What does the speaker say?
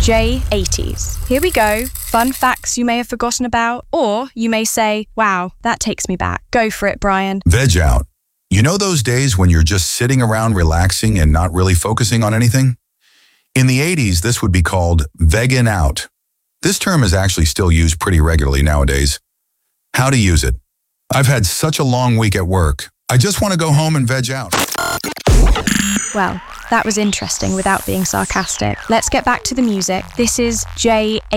J80s. Here we go. Fun facts you may have forgotten about, or you may say, wow, that takes me back. Go for it, Brian. Veg out. You know those days when you're just sitting around relaxing and not really focusing on anything? In the 80s, this would be called vegging out. This term is actually still used pretty regularly nowadays. How to use it. I've had such a long week at work. I just want to go home and veg out. Well, that was interesting without being sarcastic. Let's get back to the music. This is J80.